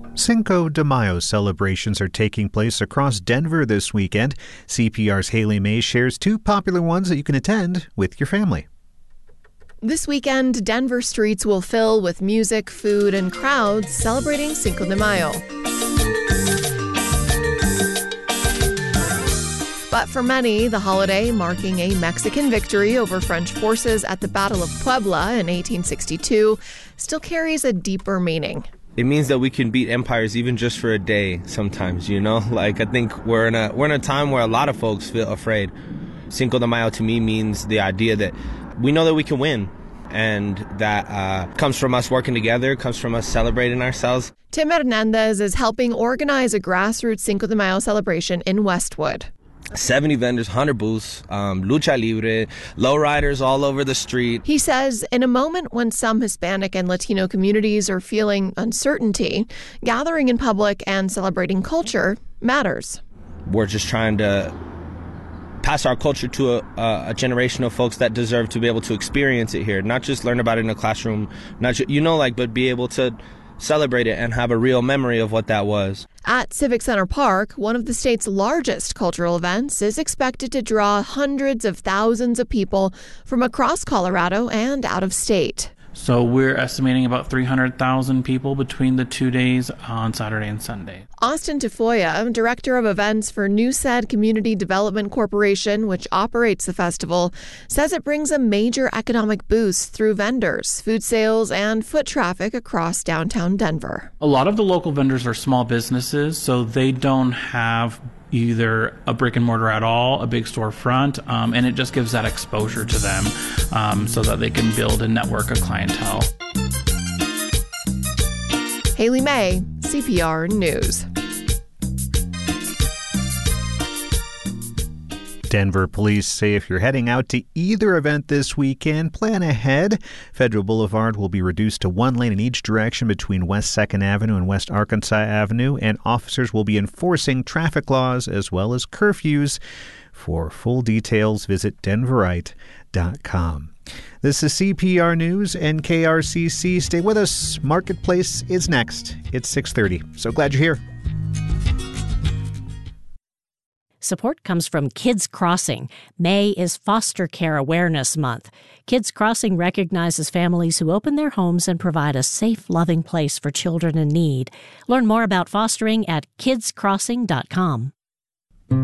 Cinco de Mayo celebrations are taking place across Denver this weekend. CPR's Haley May shares two popular ones that you can attend with your family. This weekend, Denver streets will fill with music, food, and crowds celebrating Cinco de Mayo. But for many, the holiday, marking a Mexican victory over French forces at the Battle of Puebla in 1862, still carries a deeper meaning. It means that we can beat empires even just for a day sometimes, you know? I think we're in a time where a lot of folks feel afraid. Cinco de Mayo to me means the idea that we know that we can win. And that comes from us working together, comes from us celebrating ourselves. Tim Hernandez is helping organize a grassroots Cinco de Mayo celebration in Westwood. 70 vendors, 100 booths, lucha libre, lowriders all over the street. He says in a moment when some Hispanic and Latino communities are feeling uncertainty, gathering in public and celebrating culture matters. We're just trying to pass our culture to a generation of folks that deserve to be able to experience it here, not just learn about it in a classroom, but be able to celebrate it and have a real memory of what that was. At Civic Center Park, one of the state's largest cultural events is expected to draw hundreds of thousands of people from across Colorado and out of state. So we're estimating about 300,000 people between the 2 days on Saturday and Sunday. Austin Tafoya, director of events for Newsed Community Development Corporation, which operates the festival, says it brings a major economic boost through vendors, food sales, and foot traffic across downtown Denver. A lot of the local vendors are small businesses, so they don't have either a brick and mortar at all, a big storefront, and it just gives that exposure to them so that they can build a network of clientele. Haley May, CPR News. Denver police say if you're heading out to either event this weekend, plan ahead. Federal Boulevard will be reduced to one lane in each direction between West 2nd Avenue and West Arkansas Avenue, and officers will be enforcing traffic laws as well as curfews. For full details, visit denverite.com. This is CPR News and KRCC. Stay with us. Marketplace is next. It's 6:30. So glad you're here. Support comes from Kids Crossing. May is Foster Care Awareness Month. Kids Crossing recognizes families who open their homes and provide a safe, loving place for children in need. Learn more about fostering at kidscrossing.com.